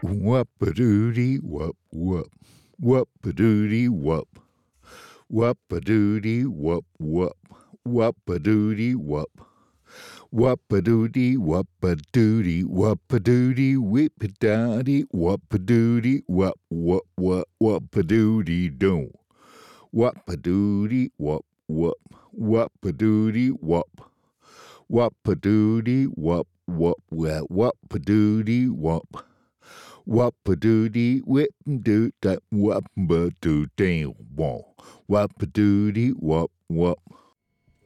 Whoop-a-doody whoop whoop. Whoop-a-doody whoop. Whoop-a-doody whoop whoop. Whoop-a-doody whoop. Whoop-a-doody whoop-a-doody whoop-a-doody whip-a-dowdy whoop-a-doody whoop whoop whoop whoop-a-doody doo. Whoop-a-doody whoop whoop. Whoop-a-doody whoop. Whoop-a-doody whoop whoop whoop whoop-a-doody whoop. Whoop-a-doody whip-a-doo that whoop-a-doo-ding whoop. Whoop-a-doody whoop whoop.